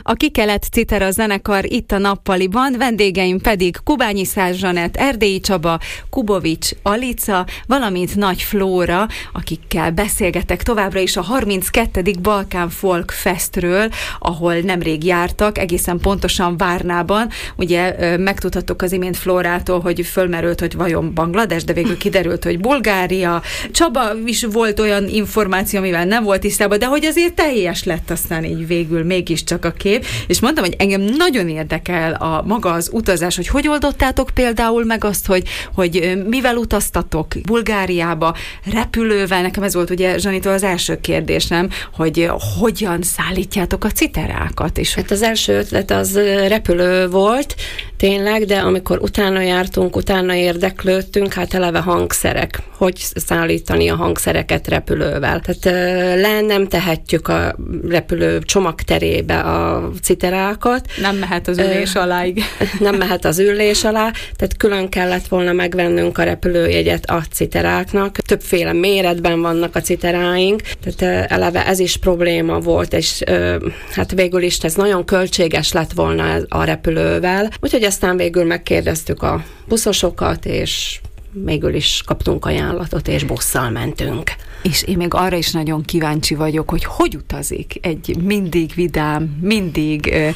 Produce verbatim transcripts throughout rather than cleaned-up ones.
a Kikelet Citera zenekar itt a Nappaliban, vendégeim pedig Kubányi Szász Zsanett, Erdélyi Csaba, Kubovics Alica, valamint Nagy Flóra, akikkel beszélgetek továbbra is a harminckettedik Balkán Folk Festről, ahol nemrég jártak, egészen pontosan Várnában. Ugye megtudhattuk az imént Flórától, hogy fölmerült, hogy vajon Banglades, de végül kiderült, hogy Bulgária. Csaba is volt olyan információ, amivel nem volt tisztában, de hogy azért teljes lett aztán így végül mégiscsak a kép. És mondtam, hogy engem nagyon érdekel a maga az utazás, hogy hogy oldottátok például meg azt, hogy, hogy mivel utaztatok Bulgáriába, repülővel. Nekem ez volt ugye Zsanitól az első kérdésem, hogy hogyan szállítjátok a citerákat. És hát az első ötlet az repülő volt, tényleg, de amikor utána jártunk, utána érdeklődtünk, hát eleve hangszerek, hogy szállítani a hangszereket repülővel. Tehát le nem tehetjük a repülő csomagterébe a citerákat. Nem mehet az ülés alá. Nem mehet az ülés alá, tehát külön kellett volna megvennünk a repülőjegyet a citeráknak. Többféle méretben vannak a citeráink, tehát eleve ez is probléma volt, és hát végül is ez nagyon költséges lett volna a repülővel. Úgyhogy aztán végül megkérdeztük a buszosokat, és végül is kaptunk ajánlatot, és busszal mentünk. És én még arra is nagyon kíváncsi vagyok, hogy hogy utazik egy mindig vidám, mindig uh,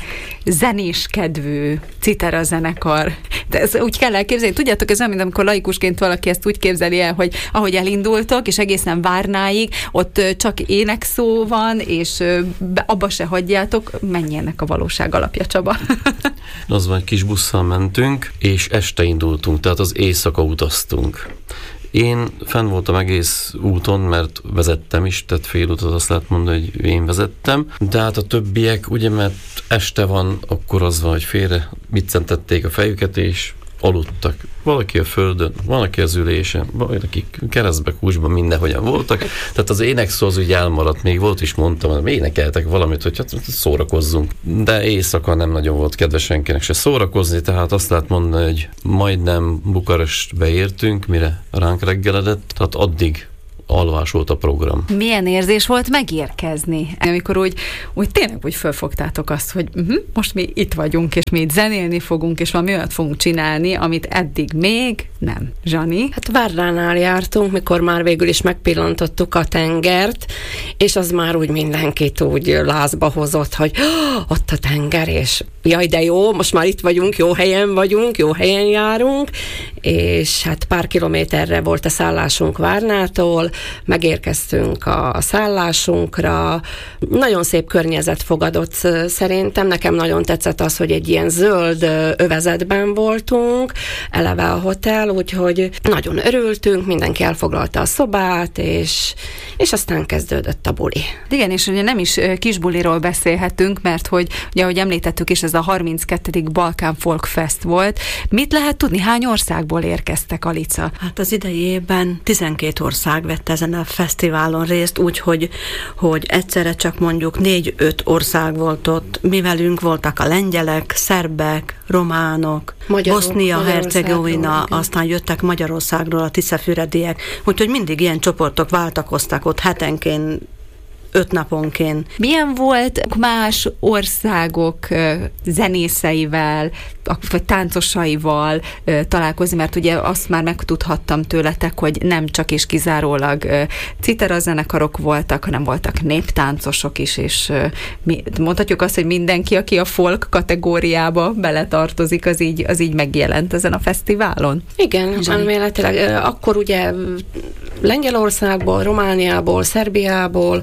zenéskedvű citera zenekar. De ez úgy kell elképzelni. Tudjátok, ez olyan, mint amikor laikusként valaki ezt úgy képzeli el, hogy ahogy elindultok, és egészen Várnáig, ott uh, csak énekszó van, és uh, abba se hagyjátok. Mennyi ennek a valóság alapja, Csaba? Az van, kis busszal mentünk, és este indultunk, tehát az éjszaka utaztunk. Én fenn voltam egész úton, mert vezettem is, tehát fél utat azt lehet mondani, hogy én vezettem, de hát a többiek, ugye, mert este van, akkor az van, hogy félre biccentették a fejüket, és aludtak. Valaki a földön, valaki az ülésen, valaki keresztbe, kúsban, mindenhogyan voltak. Tehát az énekszó az úgy elmaradt, még volt is mondtam, hogy énekeltek valamit, hogy hát szórakozzunk. De éjszaka nem nagyon volt kedves senkinek se szórakozni, tehát azt lehet mondani, hogy majdnem Bukarestbe értünk, mire ránk reggeledett, tehát addig alvás volt a program. Milyen érzés volt megérkezni? Amikor úgy, úgy tényleg úgy fölfogtátok azt, hogy uh-huh, most mi itt vagyunk, és mi itt zenélni fogunk, és valami olyat fogunk csinálni, amit eddig még nem. Zsani? Hát Várnánál jártunk, mikor már végül is megpillantottuk a tengert, és az már úgy mindenkit úgy lázba hozott, hogy oh, ott a tenger, és jaj, de jó, most már itt vagyunk, jó helyen vagyunk, jó helyen járunk, és hát pár kilométerre volt a szállásunk Várnától, megérkeztünk a szállásunkra, nagyon szép környezet fogadott szerintem, nekem nagyon tetszett az, hogy egy ilyen zöld övezetben voltunk, eleve a hotel, úgyhogy nagyon örültünk, mindenki elfoglalta a szobát, és, és aztán kezdődött a buli. Igen, és ugye nem is kisbuliról beszélhetünk, mert hogy ugye, ahogy említettük is, ez a harminckettedik Balkán Folk Fest volt. Mit lehet tudni, hány országból érkeztek, Alica? Hát az idei évben tizenkét ország vett ezen a fesztiválon részt, úgyhogy hogy egyszerre csak mondjuk négy-öt ország volt ott. Mi velünk voltak a lengyelek, szerbek, románok, Bosznia-Hercegovina, aztán jöttek Magyarországról a tiszafürediek, úgyhogy mindig ilyen csoportok váltakoztak ott hetenként, öt naponként. Milyen volt más országok zenészeivel, vagy táncosaival találkozni, mert ugye azt már megtudhattam tőletek, hogy nem csak és kizárólag citera zenekarok voltak, hanem voltak néptáncosok is, és mondhatjuk azt, hogy mindenki, aki a folk kategóriába beletartozik, az így, az így megjelent ezen a fesztiválon. Igen, elméletileg. Akkor ugye Lengyelországból, Romániából, Szerbiából,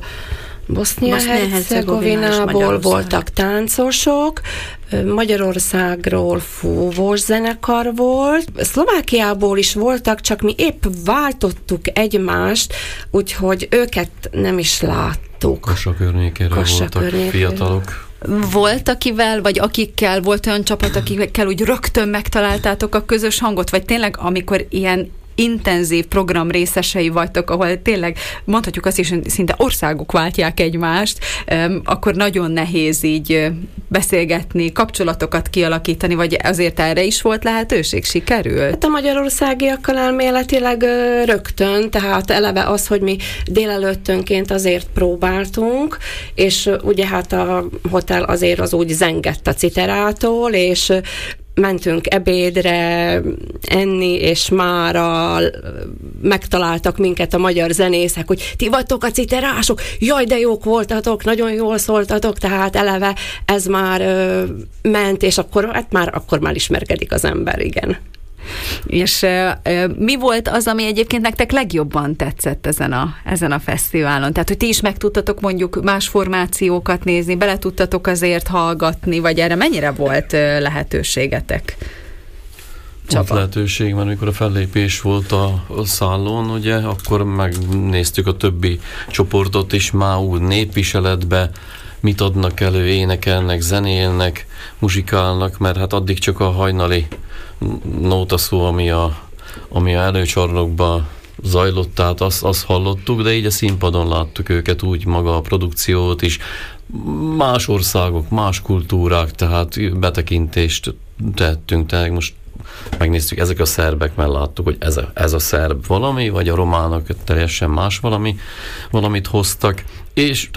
Bosznia-Hercegovinából voltak táncosok, Magyarországról fúvós zenekar volt, Szlovákiából is voltak, csak mi épp váltottuk egymást, úgyhogy őket nem is láttuk. Kassa környékéről voltak környékéről. Fiatalok. Volt akivel, vagy akikkel, volt olyan csapat, akikkel úgy rögtön megtaláltátok a közös hangot, vagy tényleg amikor ilyen intenzív program részesei vagytok, ahol tényleg mondhatjuk azt is, hogy szinte országok váltják egymást, akkor nagyon nehéz így beszélgetni, kapcsolatokat kialakítani, vagy azért erre is volt lehetőség? Sikerült? Hát a magyarországiakkal elméletileg rögtön, tehát eleve az, hogy mi délelőttönként azért próbáltunk, és ugye hát a hotel azért az úgy zengett a citerától, és mentünk ebédre, enni, és mára megtaláltak minket a magyar zenészek, hogy ti vagytok a citerások, jaj, de jók voltatok, nagyon jól szóltatok, tehát eleve ez már ö, ment, és akkor, hát már, akkor már ismerkedik az ember, igen. És uh, mi volt az, ami egyébként nektek legjobban tetszett ezen a, ezen a fesztiválon? Tehát, hogy ti is meg tudtatok mondjuk más formációkat nézni, bele tudtatok azért hallgatni, vagy erre mennyire volt uh, lehetőségetek? Volt lehetőség, mert amikor a fellépés volt a, a szállón, ugye, akkor megnéztük a többi csoportot is, már úgy népviseletbe, mit adnak elő, énekelnek, zenélnek, muzsikálnak, mert hát addig csak a hajnali nótaszó, ami a, ami a előcsarnokban zajlott, tehát azt, azt hallottuk, de így a színpadon láttuk őket, úgy maga a produkciót is, más országok, más kultúrák, tehát betekintést tettünk, tehát most megnéztük, ezek a szerbek, mert láttuk, hogy ez a, ez a szerb valami, vagy a románok teljesen más valami, valamit hoztak, és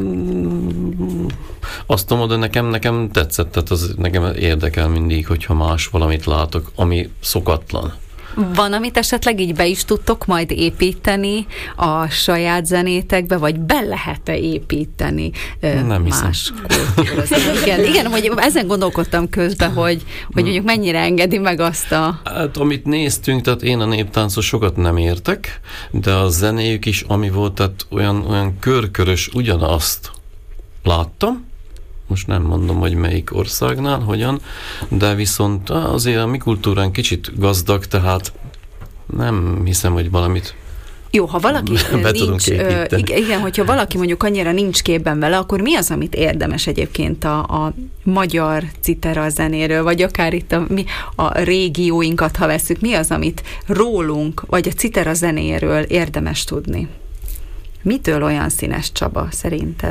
azt mondom, de nekem, nekem tetszett, tehát az nekem érdekel mindig, hogyha más valamit látok, ami szokatlan. Van, amit esetleg így be is tudtok majd építeni a saját zenétekbe, vagy be lehet-e építeni Nem más kultúrát? Igen, igen, hogy ezen gondolkodtam közben, hogy, hogy mondjuk mennyire engedi meg azt a... Hát, amit néztünk, tehát én a néptáncot sokat nem értek, de a zenéjük is, ami volt, tehát olyan, olyan körkörös, ugyanazt láttam, most nem mondom, hogy melyik országnál, hogyan, de viszont azért a mi kultúrán kicsit gazdag, tehát nem hiszem, hogy valamit jó, ha valaki be nincs, igen, hogyha valaki mondjuk annyira nincs képben vele, akkor mi az, amit érdemes egyébként a, a magyar citera zenéről, vagy akár itt a, mi, a régióinkat, ha veszük, mi az, amit rólunk, vagy a citera zenéről érdemes tudni? Mitől olyan színes, Csaba, szerinted?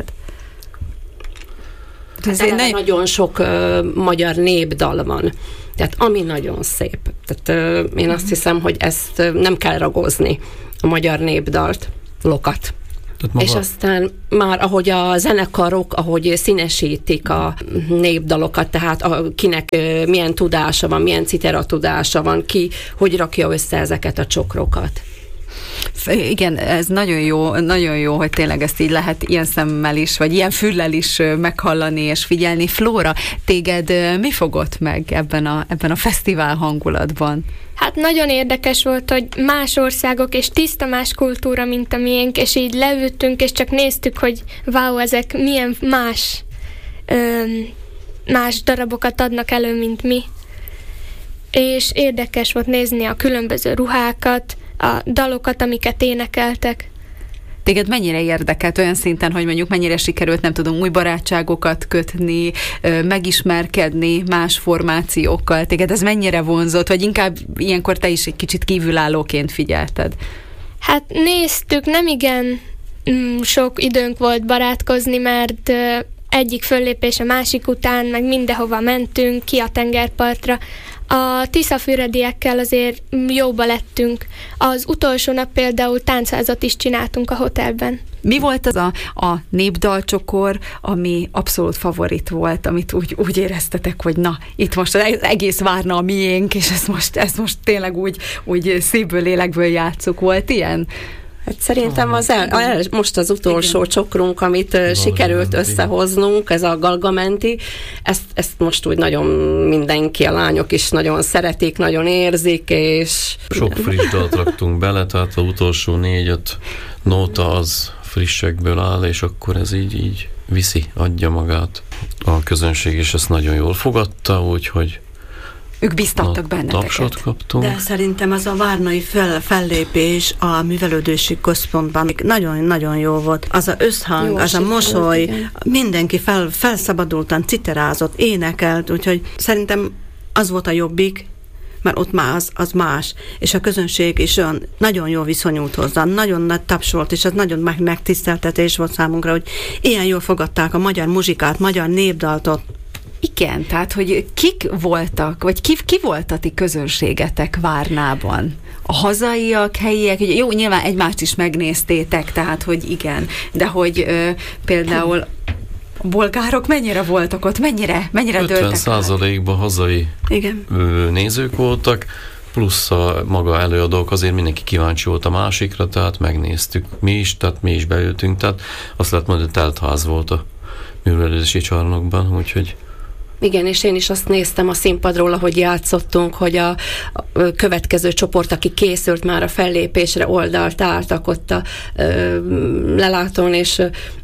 Ez egy nagyon... nagyon sok uh, magyar népdal van, tehát ami nagyon szép. Tehát uh, én uh-huh. azt hiszem, hogy ezt uh, nem kell ragozni, a magyar népdalt, lokat. És aztán már, ahogy a zenekarok, ahogy színesítik a népdalokat, tehát a, kinek uh, milyen tudása van, milyen citera tudása van, ki hogy rakja össze ezeket a csokrokat. Igen, ez nagyon jó, nagyon jó, hogy tényleg ezt így lehet ilyen szemmel is, vagy ilyen füllel is meghallani és figyelni. Flóra, téged mi fogott meg ebben a, ebben a fesztivál hangulatban? Hát nagyon érdekes volt, hogy más országok és tiszta más kultúra, mint a miénk, és így leültünk, és csak néztük, hogy wow, ezek milyen más, öm, más darabokat adnak elő, mint mi. És érdekes volt nézni a különböző ruhákat, a dalokat, amiket énekeltek. Téged mennyire érdekelt olyan szinten, hogy mondjuk mennyire sikerült, nem tudom, új barátságokat kötni, megismerkedni más formációkkal? Téged ez mennyire vonzott, vagy inkább ilyenkor te is egy kicsit kívülállóként figyelted? Hát néztük, nem igen sok időnk volt barátkozni, mert egyik föllépés a másik után, meg mindenhova mentünk, ki a tengerpartra. A tiszafürediekkel azért jóba lettünk. Az utolsó nap például táncházat is csináltunk a hotelben. Mi volt az a, a népdalcsokor, ami abszolút favorit volt, amit úgy, úgy éreztetek, hogy na, itt most az egész várna a miénk, és ezt most, ezt most tényleg úgy, úgy szívből, lélekből játsszuk. Volt ilyen? Hát szerintem az el, el, most az utolsó igen. csokrunk, amit Galgamenti. sikerült összehoznunk, ez a Galgamenti, ezt, ezt most úgy nagyon mindenki, a lányok is nagyon szeretik, nagyon érzik, és... Sok friss dalt raktunk bele, tehát az utolsó négy-öt nóta az frissekből áll, és akkor ez így, így viszi, adja magát. A közönség is ezt nagyon jól fogadta, úgyhogy ők biztattak benneteket. Tapsot kaptunk. De szerintem az a várnai fel, fellépés a művelődési központban nagyon-nagyon jó volt. Az a összhang, jó, az a mosoly, volt, mindenki fel, felszabadultan citerázott, énekelt, úgyhogy szerintem az volt a jobbik, mert ott már az, az más, és a közönség is olyan nagyon jól viszonyult hozzá, nagyon nagy taps volt, és az nagyon meg, megtiszteltetés volt számunkra, hogy ilyen jól fogadták a magyar muzsikát, magyar népdaltot. Igen, tehát, hogy kik voltak, vagy ki, ki volt a ti közönségetek Várnában? A hazaiak, helyiek, ugye, jó, nyilván egymást is megnéztétek, tehát, hogy igen, de hogy ö, például a bolgárok mennyire voltak ott, mennyire, mennyire dőltek? ötven százalékban hazai igen. nézők voltak, plusz a maga előadók, azért mindenki kíváncsi volt a másikra, tehát megnéztük mi is, tehát mi is beültünk, tehát azt lehet mondani, hogy teltház volt a művelődési csarnokban, úgyhogy igen, és én is azt néztem a színpadról, ahogy játszottunk, hogy a, a következő csoport, aki készült már a fellépésre, oldalt álltak ott a ö, lelátón, és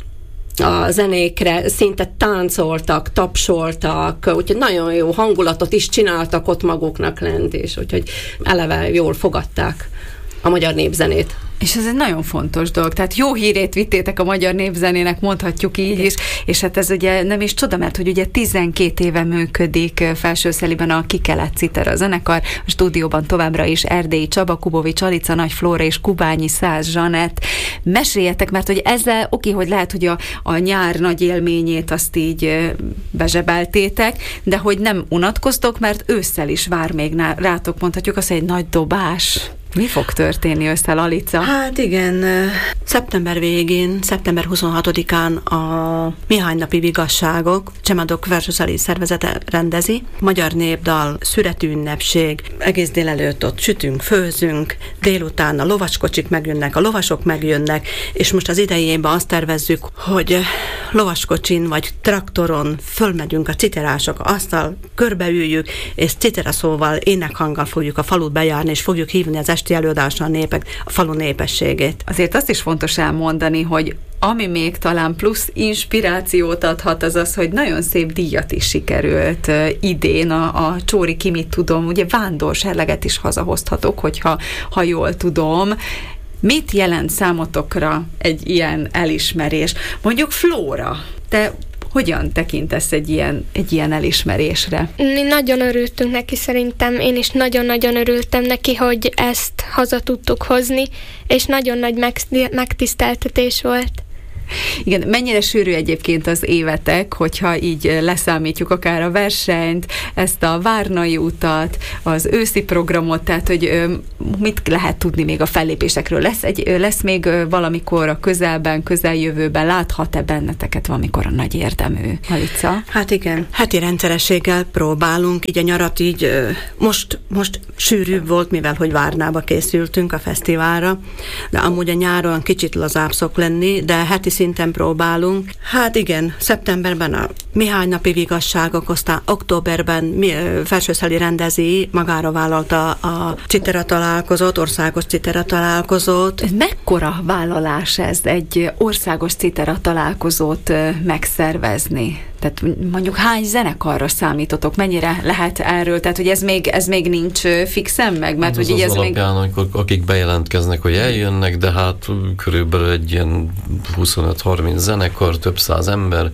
a zenékre szinte táncoltak, tapsoltak, úgyhogy nagyon jó hangulatot is csináltak ott maguknak lent, és úgyhogy eleve jól fogadták a magyar népzenét. És ez egy nagyon fontos dolog. Tehát jó hírét vittétek a magyar népzenének, mondhatjuk így is, és hát ez ugye nem is csoda, mert hogy ugye tizenkét éve működik Felsőszeliben a Kikelet Citera zenekar, a stúdióban továbbra is Erdélyi Csaba, Kubovics Alica, Nagy Flóra és Kubányi Szász Zsanett. Meséljetek, mert hogy ezzel oké, hogy lehet, hogy a, a nyár nagy élményét azt így bezsebeltétek, de hogy nem unatkoztok, mert ősszel is vár még rátok, mondhatjuk azt, hogy egy nagy dobás. Mi fog történni ősszel, Alica? Hát igen, szeptember végén, szeptember huszonhatodikán a Mihály napi vigasságok, Csemadok Felsőszeli szervezete rendezi. Magyar népdal, szüreti ünnepség, egész délelőtt ott sütünk, főzünk, délután a lovaskocsik megjönnek, a lovasok megjönnek, és most az idejében azt tervezzük, hogy lovaskocsin vagy traktoron fölmegyünk a citerások, asztal körbeüljük, és citeraszóval, énekhanggal fogjuk a falut bejárni, és fogjuk hívni az esti előadásra a népek, a falu népességét. Azért azt is fontos elmondani, hogy ami még talán plusz inspirációt adhat, az az, hogy nagyon szép díjat is sikerült uh, idén a, a Csóri Kimit tudom, ugye vándorserleget is hazahozhatok, hogyha ha jól tudom. Mit jelent számotokra egy ilyen elismerés? Mondjuk Flóra, te hogyan tekintesz egy ilyen, egy ilyen elismerésre? Mi nagyon örültünk neki, szerintem én is nagyon-nagyon örültem neki, hogy ezt haza tudtuk hozni, és nagyon nagy megtiszteltetés volt. Igen, mennyire sűrű egyébként az évetek, hogyha így leszámítjuk akár a versenyt, ezt a Várnai utat, az őszi programot, tehát hogy mit lehet tudni még a fellépésekről? Lesz, egy, lesz még valamikor a közelben, közeljövőben, láthat-e benneteket valamikor a nagy érdemű, Alica? Hát igen, heti rendszerességgel próbálunk, így a nyarat így most, most sűrűbb volt, mivel hogy Várnába készültünk a fesztiválra, de amúgy a nyáron kicsit lazább szok lenni, de heti szinten próbálunk. Hát igen, szeptemberben a Mihály napi vigasságok, aztán októberben Felsőszeli rendezi, magára vállalta a citera találkozót, országos citera találkozót. Ez mekkora vállalás ez, egy országos citera találkozót megszervezni? Tehát mondjuk hány zenekarra számítotok? Mennyire lehet erről? Tehát, hogy ez még, ez még nincs fixen meg? Mert az hogy az ez alapján, még... amikor, akik bejelentkeznek, hogy eljönnek, de hát körülbelül egy ilyen huszonöt-harminc zenekar, több száz ember,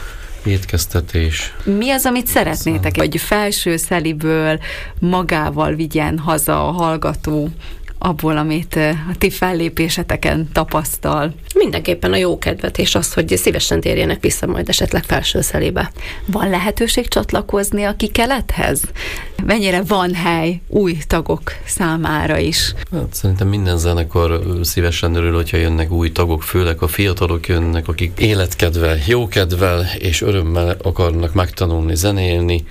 étkeztetés. Mi az, amit szeretnétek, hogy Felsőszeliből magával vigyen haza a hallgató abból, amit a ti fellépéseteken tapasztal? Mindenképpen a jó kedvet, és azt, hogy szívesen térjenek vissza majd esetleg Felsőszelébe. Van lehetőség csatlakozni a Kikelethez? Mennyire van hely új tagok számára is? Hát szerintem minden zenekar szívesen örül, hogyha jönnek új tagok, főleg a fiatalok jönnek, akik életkedvel, jókedvel és örömmel akarnak megtanulni, zenélni,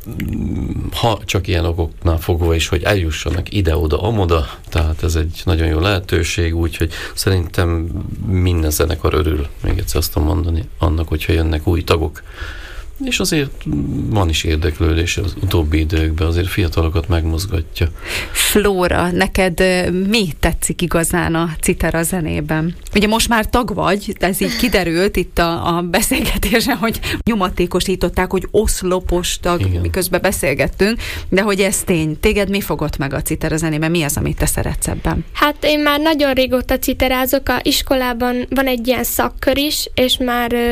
ha csak ilyen okoknál fogva is, hogy eljussanak ide-oda, amoda, tehát ez egy nagyon jó lehetőség, úgyhogy szerintem minden zenekar örül, még egyszer azt tudom mondani, annak, hogyha jönnek új tagok. És azért van is érdeklődés az utóbbi időkben, azért fiatalokat megmozgatja. Flóra, neked mi tetszik igazán a citera zenében? Ugye most már tag vagy, ez így kiderült itt a, a beszélgetésen, hogy nyomatékosították, hogy oszlopos tag, igen, miközben beszélgettünk, de hogy ez tény. Téged mi fogott meg a citera zenében? Mi az, amit te szeretsz ebben? Hát én már nagyon régóta citerázok, a iskolában van egy ilyen szakkör is, és már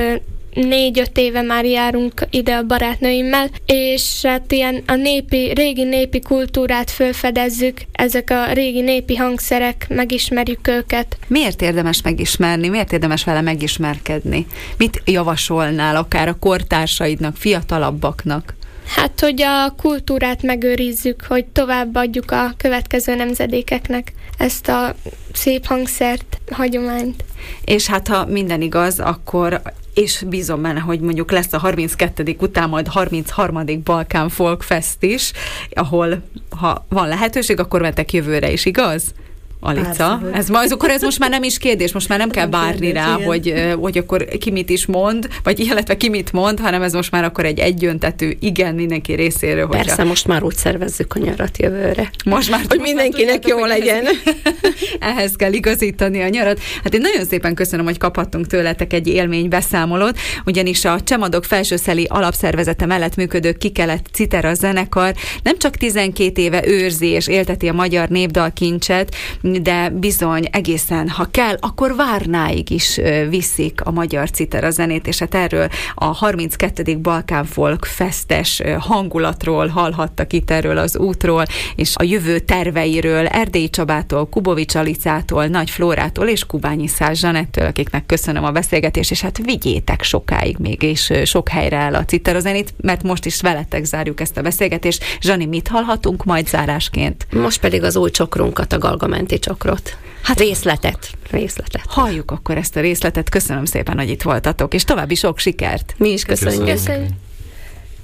négy-öt éve már járunk ide a barátnőimmel, és hát ilyen a népi, régi népi kultúrát felfedezzük, ezek a régi népi hangszerek, megismerjük őket. Miért érdemes megismerni? Miért érdemes vele megismerkedni? Mit javasolnál akár a kortársaidnak, fiatalabbaknak? Hát, hogy a kultúrát megőrizzük, hogy továbbadjuk a következő nemzedékeknek ezt a szép hangszert, hagyományt. És hát, ha minden igaz, akkor, és bízom benne, hogy mondjuk lesz a harminckettedik után majd harmincharmadik Balkán Folk Fest is, ahol, ha van lehetőség, akkor mentek jövőre is, igaz? Alica, ez, ez, akkor ez most már nem is kérdés, most már nem kell várni rá, hogy, hogy akkor ki mit is mond, vagy illetve ki mit mond, hanem ez most már akkor egy egyöntetű igen mindenki részéről. Persze, hogyha... most már úgy szervezzük a nyarat jövőre. Most már, hogy most mindenkinek már jó legyen. Ehhez kell igazítani a nyarat. Hát én nagyon szépen köszönöm, hogy kaphattunk tőletek egy élménybeszámolót, ugyanis a Csemadok Felsőszeli alapszervezete mellett működő Kikelet Citera zenekar nem csak tizenkét éve őrzi és élteti a magyar népdalkincset, de bizony egészen, ha kell, akkor Várnáig is viszik a magyar citera zenét, és hát erről a harminckettedik Balkán Folk Festes hangulatról hallhattak itt, erről az útról, és a jövő terveiről Erdélyi Csabától, Kubovics Alicától, Nagy Flórától és Kubányi Szász Zsanettől, akiknek köszönöm a beszélgetést, és hát vigyétek sokáig még, és sok helyre el a citera zenét, mert most is veletek zárjuk ezt a beszélgetést. Zsani, mit hallhatunk majd zárásként? Most pedig az új csokrunkat, a Galgamenti csokrot. Hát részletet. részletet. Halljuk akkor ezt a részletet. Köszönöm szépen, hogy itt voltatok, és további sok sikert. Mi is köszönjük. Köszönjük. Köszönjük.